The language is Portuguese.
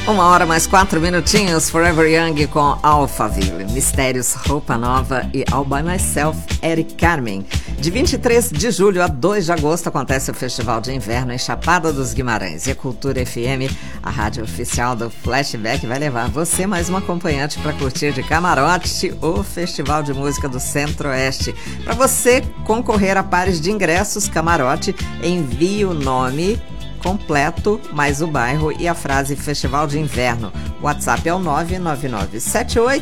1h mais 4 minutinhos, Forever Young com Alphaville, Mistérios, Roupa Nova e All By Myself, Eric Carmen. De 23 de julho a 2 de agosto acontece o Festival de Inverno em Chapada dos Guimarães. E a Cultura FM, a rádio oficial do Flashback, vai levar você mais um acompanhante para curtir de camarote o Festival de Música do Centro-Oeste. Para você concorrer a pares de ingressos camarote, envie o nome completo, mais o bairro e a frase Festival de Inverno. O WhatsApp é o 99978